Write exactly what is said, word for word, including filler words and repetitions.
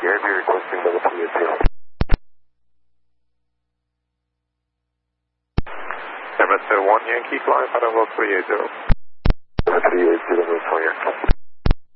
Gary requesting level three eight zero. Seven seven one Yankee, flying final level three eight zero. Level three eight zero, for Yankee.